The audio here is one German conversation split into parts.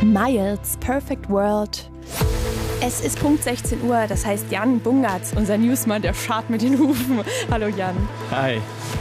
Miles, Perfect World. Es ist Punkt 16 Uhr, das heißt Jan Bungartz, unser Newsman, der scharrt mit den Hufen. Hallo Jan. Hi.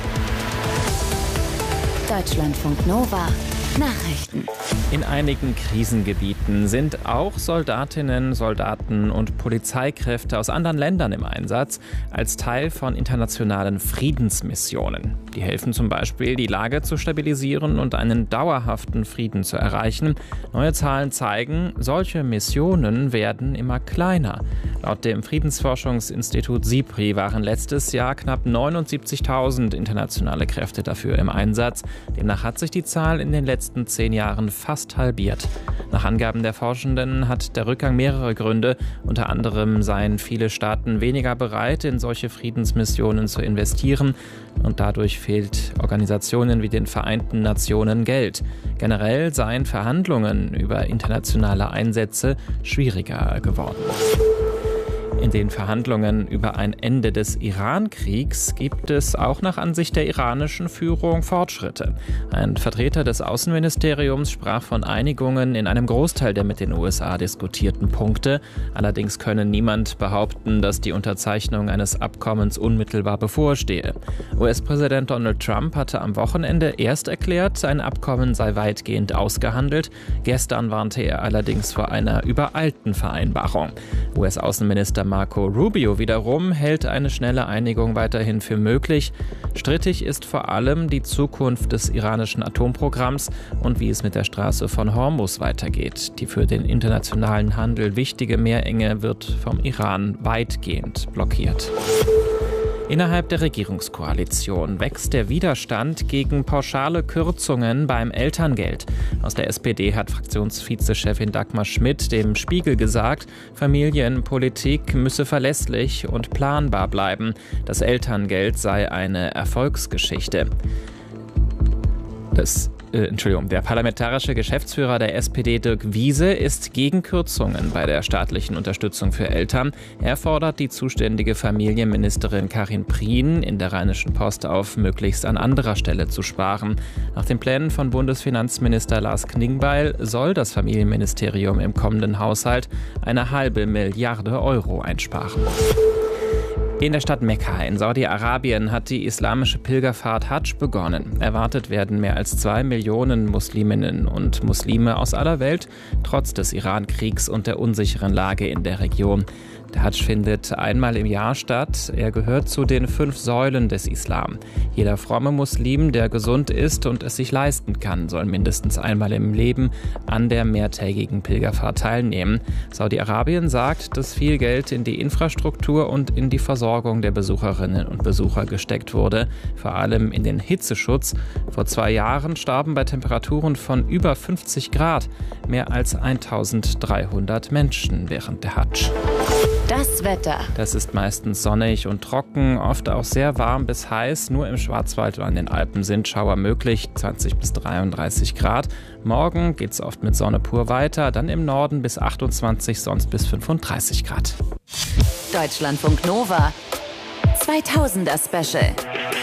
Deutschlandfunk Nova. Nachrichten. In einigen Krisengebieten sind auch Soldatinnen, Soldaten und Polizeikräfte aus anderen Ländern im Einsatz als Teil von internationalen Friedensmissionen. Die helfen zum Beispiel, die Lage zu stabilisieren und einen dauerhaften Frieden zu erreichen. Neue Zahlen zeigen, solche Missionen werden immer kleiner. Laut dem Friedensforschungsinstitut SIPRI waren letztes Jahr knapp 79.000 internationale Kräfte dafür im Einsatz. Demnach hat sich die Zahl in den letzten 10 Jahren fast halbiert. Nach Angaben der Forschenden hat der Rückgang mehrere Gründe. Unter anderem seien viele Staaten weniger bereit, in solche Friedensmissionen zu investieren. Und dadurch fehlt Organisationen wie den Vereinten Nationen Geld. Generell seien Verhandlungen über internationale Einsätze schwieriger geworden. In den Verhandlungen über ein Ende des Iran-Kriegs gibt es auch nach Ansicht der iranischen Führung Fortschritte. Ein Vertreter des Außenministeriums sprach von Einigungen in einem Großteil der mit den USA diskutierten Punkte. Allerdings könne niemand behaupten, dass die Unterzeichnung eines Abkommens unmittelbar bevorstehe. US-Präsident Donald Trump hatte am Wochenende erst erklärt, ein Abkommen sei weitgehend ausgehandelt. Gestern warnte er allerdings vor einer übereilten Vereinbarung. US-Außenminister Marco Rubio wiederum hält eine schnelle Einigung weiterhin für möglich. Strittig ist vor allem die Zukunft des iranischen Atomprogramms und wie es mit der Straße von Hormuz weitergeht. Die für den internationalen Handel wichtige Meerenge wird vom Iran weitgehend blockiert. Innerhalb der Regierungskoalition wächst der Widerstand gegen pauschale Kürzungen beim Elterngeld. Aus der SPD hat Fraktionsvizechefin Dagmar Schmidt dem Spiegel gesagt, Familienpolitik müsse verlässlich und planbar bleiben. Das Elterngeld sei eine Erfolgsgeschichte. Der parlamentarische Geschäftsführer der SPD, Dirk Wiese, ist gegen Kürzungen bei der staatlichen Unterstützung für Eltern. Er fordert die zuständige Familienministerin Karin Prien in der Rheinischen Post auf, möglichst an anderer Stelle zu sparen. Nach den Plänen von Bundesfinanzminister Lars Klingbeil soll das Familienministerium im kommenden Haushalt eine halbe Milliarde Euro einsparen. In der Stadt Mekka in Saudi-Arabien hat die islamische Pilgerfahrt Hadsch begonnen. Erwartet werden mehr als 2 Millionen Musliminnen und Muslime aus aller Welt, trotz des Iran-Kriegs und der unsicheren Lage in der Region. Der Hadsch findet einmal im Jahr statt. Er gehört zu den 5 Säulen des Islam. Jeder fromme Muslim, der gesund ist und es sich leisten kann, soll mindestens einmal im Leben an der mehrtägigen Pilgerfahrt teilnehmen. Saudi-Arabien sagt, dass viel Geld in die Infrastruktur und in die Versorgung der Besucherinnen und Besucher gesteckt wurde, vor allem in den Hitzeschutz. Vor 2 Jahren starben bei Temperaturen von über 50 Grad mehr als 1300 Menschen während der Hadsch. Das Wetter. Das ist meistens sonnig und trocken, oft auch sehr warm bis heiß. Nur im Schwarzwald und an den Alpen sind Schauer möglich, 20 bis 33 Grad. Morgen geht es oft mit Sonne pur weiter, dann im Norden bis 28, sonst bis 35 Grad. Deutschlandfunk Nova. 2000er Special.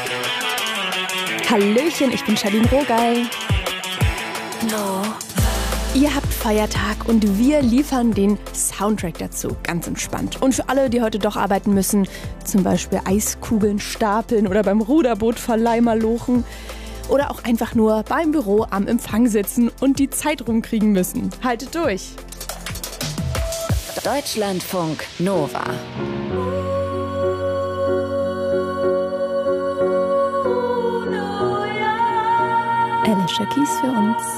Hallöchen, ich bin Charlene Rogal. No. Ihr habt Feiertag und wir liefern den Soundtrack dazu, ganz entspannt. Und für alle, die heute doch arbeiten müssen, zum Beispiel Eiskugeln stapeln oder beim Ruderbootverleih malochen oder auch einfach nur beim Büro am Empfang sitzen und die Zeit rumkriegen müssen. Haltet durch! Deutschlandfunk Nova. Alicia Keys für uns.